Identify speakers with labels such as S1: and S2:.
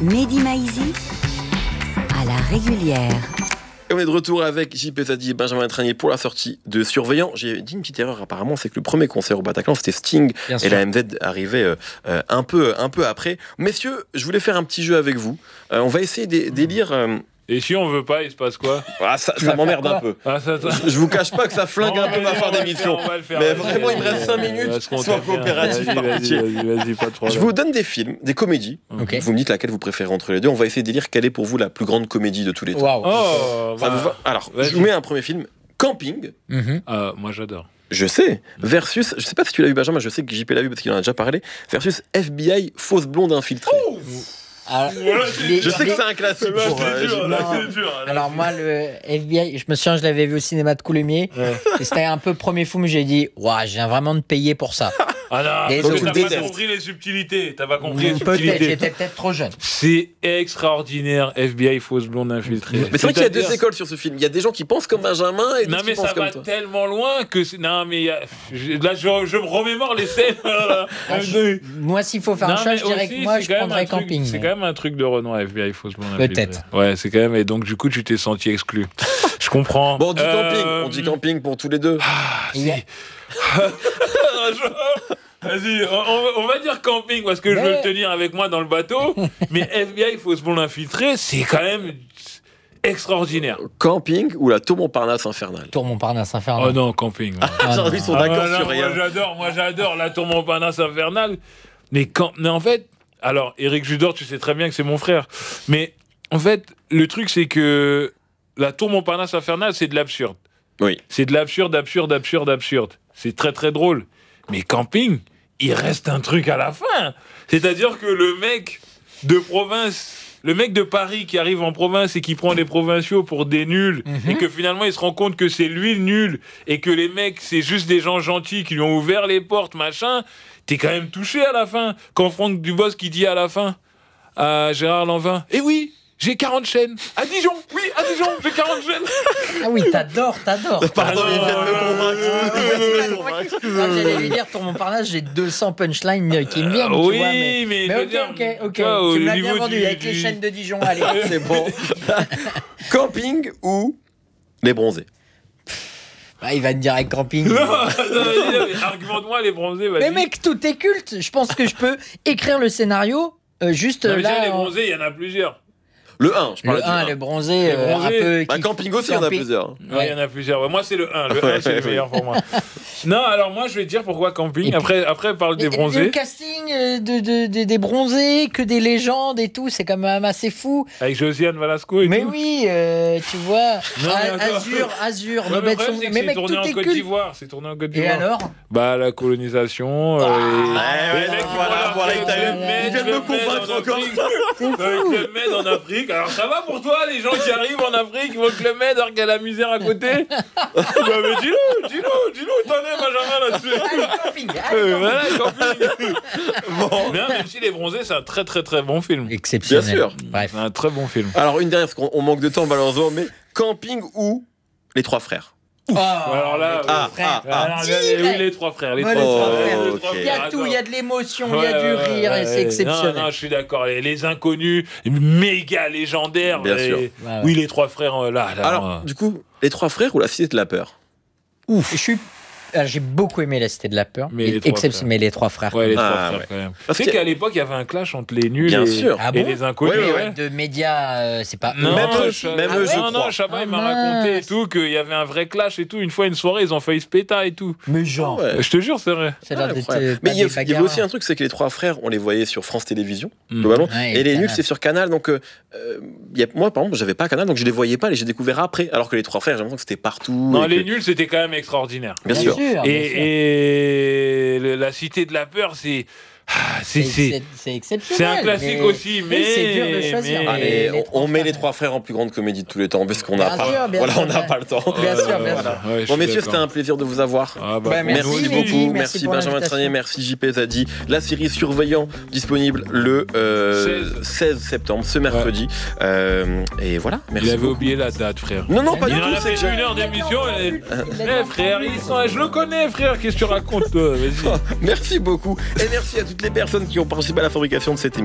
S1: Mehdi Maizi à la régulière.
S2: Et on est de retour avec JP Zadi et Benjamin Tranier pour la sortie de Surveillant. J'ai dit une petite erreur apparemment, c'est que le premier concert au Bataclan c'était Sting et la MZ arrivait un peu après. Messieurs, je voulais faire un petit jeu avec vous. On va essayer d'élire...
S3: Et si on veut pas, il se passe quoi?
S2: Ça m'emmerde un peu. Je vous cache pas que ça flingue un peu ma fin d'émission. Mais vraiment, il me reste 5 minutes. Sois coopératif par pitié.
S3: Vas-y, pas de problème.
S2: Je vous donne des films, des comédies.
S4: Okay.
S2: Vous me dites laquelle vous préférez entre les deux. On va essayer d'élire quelle est pour vous la plus grande comédie de tous les temps.
S4: Wow.
S2: Ça vous va? Alors, je vous mets un premier film. Camping.
S3: Moi, j'adore.
S2: Je sais. Versus, je sais pas si tu l'as vu, Benjamin, je sais que JP l'a vu parce qu'il en a déjà parlé. Versus FBI, fausse blonde infiltrée.
S4: Alors,
S2: je sais que c'est un classique.
S3: C'est dur.
S4: Alors moi, le FBI, je me souviens, je l'avais vu au cinéma de Coulommiers. Et c'était un peu le premier film où j'ai dit, waouh, je viens vraiment de payer pour ça.
S3: Ah non, parce que t'as pas compris les subtilités.
S4: Peut-être, j'étais peut-être trop jeune.
S3: C'est extraordinaire, FBI, fausse blonde infiltrée.
S2: Mais c'est vrai qu'il y a deux écoles sur ce film. Il y a des gens qui pensent comme Benjamin et d'autres qui pensent comme toi.
S3: Non mais ça va tellement loin que... Non mais là, je me remémore les scènes.
S4: Moi, s'il faut faire un choix, je dirais que moi, je prendrais Camping.
S3: C'est quand même un truc de Renoir, FBI, fausse blonde infiltrée.
S4: Peut-être.
S3: Ouais, c'est quand même... Et donc, du coup, tu t'es senti exclu. Je comprends.
S2: Bon, on dit camping pour tous les deux.
S3: Vas-y, on va dire camping parce que je veux le tenir avec moi dans le bateau. Mais FBI, fausse blonde infiltrée, c'est quand même extraordinaire.
S2: Camping ou la tour Montparnasse infernale?
S4: Tour Montparnasse infernale.
S3: Oh non, camping.
S2: Ils sont d'accord sur rien.
S3: Moi j'adore la tour Montparnasse infernale. Mais en fait, alors Éric Judor, tu sais très bien que c'est mon frère. Mais en fait, le truc c'est que la tour Montparnasse infernale, c'est de l'absurde.
S2: Oui.
S3: C'est de l'absurde. C'est très très drôle. Mais camping, il reste un truc à la fin. C'est-à-dire que le mec de province, le mec de Paris qui arrive en province et qui prend les provinciaux pour des nuls, et que finalement il se rend compte que c'est lui le nul, et que les mecs, c'est juste des gens gentils qui lui ont ouvert les portes, machin, t'es quand même touché à la fin. Quand Franck Dubosc qui dit à la fin à Gérard Lanvin, « Eh oui, j'ai 40 chaînes. À Dijon, j'ai 40 chaînes. »
S4: Ah oui, t'adores.
S2: Pardon, il vient de me convaincre.
S4: J'allais lui dire, Tour Montparnasse, j'ai 200 punchlines qui me viennent.
S3: Oui,
S4: tu vois,
S3: mais
S4: ok. Tu me l'as bien vendu avec les chaînes de Dijon. Allez,
S2: c'est bon. Camping ou les bronzés?
S4: Il va te dire avec camping.
S3: Non, argumente-moi les bronzés. Vas-y.
S4: Mais mec, tout est culte. Je pense que je peux écrire le scénario juste
S3: non, mais
S4: là.
S3: les bronzés, il y en a plusieurs.
S2: Le 1, je parle
S4: du 1. Le bronzé, un peu...
S2: Camping aussi, il y en a plusieurs.
S3: Ouais, il y en a plusieurs. Ouais, moi, c'est le 1. Le 1, c'est le meilleur pour moi. Non, alors moi, je vais te dire pourquoi camping.
S4: Et
S3: après, parle des bronzés.
S4: Le casting des bronzés, que des légendes et tout, c'est quand même assez fou.
S3: Avec Josiane Valasco et
S4: mais
S3: tout.
S4: oui, tu vois, Azur,
S3: non,
S4: mais
S3: c'est tourné en Côte d'Ivoire.
S4: Et alors?
S3: Bah, la colonisation.
S2: Voilà, il vient de me convaincre encore.
S3: Avec le Med en Afrique. Alors ça va pour toi, les gens qui arrivent en Afrique, ils voient que le Med, alors qu'il y a la misère à côté. Bah mais dis-nous, t'en es Benjamin là-dessus. Voilà, camping. Bon. Non, même si Les Bronzés, c'est un très très très bon film.
S4: Exceptionnel.
S2: Bien sûr.
S4: Bref.
S3: C'est un très bon film.
S2: Alors une dernière, parce qu'on manque de temps malheureusement, mais Camping ou Les Trois Frères?
S3: Alors là, oui, les trois frères.
S4: Il y a tout, il y a de l'émotion, il y a du rire, et c'est exceptionnel.
S3: Non, je suis d'accord. Les inconnus, méga légendaires.
S2: Bien sûr.
S3: Oui, les trois frères, là.
S2: Alors, du coup, Les Trois Frères ou La Cité de la Peur?
S4: Ouf. J'ai beaucoup aimé La Cité de la Peur, mais Les Trois Frères.
S3: Ouais, les trois frères quand même. Tu sais qu'à l'époque, il y avait un clash entre les nuls et les inconnus.
S4: De médias, c'est pas...
S3: Non,
S2: même eux, je crois.
S3: Chabat, il m'a raconté et tout, qu'il y avait un vrai clash et tout. Une fois, une soirée, ils ont failli se péter et tout.
S4: Mais genre...
S3: Je te jure, c'est vrai.
S2: Mais il y avait aussi un truc, c'est que Les Trois Frères, on les voyait sur France Télévisions, globalement. Et les nuls, c'est sur Canal. Donc, moi, par exemple, j'avais pas Canal, donc je les voyais pas, et j'ai découvert après. Alors que Les Trois Frères, j'ai l'impression que c'était partout.
S3: Non, les nuls, c'était quand même extraordinaire.
S2: Bien sûr.
S3: Et La Cité de la Peur, c'est
S4: exceptionnel.
S3: C'est un classique aussi, mais
S4: c'est dur de choisir.
S2: Allez, on met Les Trois Frères en plus grande comédie de tous les temps, parce qu'on n'a pas le temps.
S4: Bien sûr.
S2: Bon, messieurs, c'était un plaisir de vous avoir. Merci beaucoup. Merci Benjamin Tranier, merci JP Zadi. La série Surveillant, disponible le 16 septembre, ce mercredi. Et voilà, merci.
S3: Il avait oublié la date, frère.
S2: Non, pas du tout.
S3: Il en a fait 1 heure d'émission. Frère, je le connais, frère. Qu'est-ce que tu racontes, toi? Vas-y.
S2: Merci beaucoup. Et merci à toutes les personnes qui ont participé à la fabrication de cette émission.